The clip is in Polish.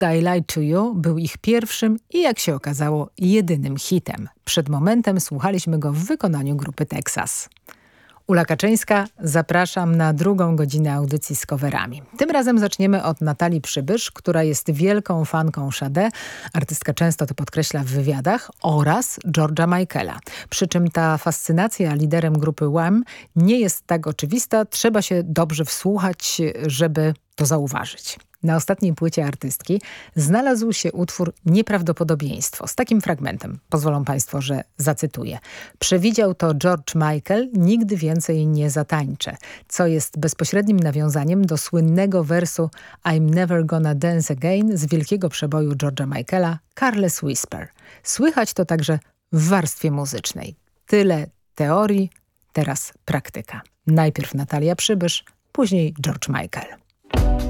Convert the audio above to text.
I Lied to You był ich pierwszym i, jak się okazało, jedynym hitem. Przed momentem słuchaliśmy go w wykonaniu grupy Texas. Ula Kaczyńska, zapraszam na drugą godzinę audycji z coverami. Tym razem zaczniemy od Natalii Przybysz, która jest wielką fanką Sade, artystka często to podkreśla w wywiadach, oraz George'a Michaela. Przy czym ta fascynacja liderem grupy Wham nie jest tak oczywista, trzeba się dobrze wsłuchać, żeby to zauważyć. Na ostatniej płycie artystki znalazł się utwór Nieprawdopodobieństwo z takim fragmentem. Pozwolą Państwo, że zacytuję. Przewidział to George Michael, nigdy więcej nie zatańczę, co jest bezpośrednim nawiązaniem do słynnego wersu I'm never gonna dance again z wielkiego przeboju George'a Michaela Careless Whisper. Słychać to także w warstwie muzycznej. Tyle teorii, teraz praktyka. Najpierw Natalia Przybysz, później George Michael.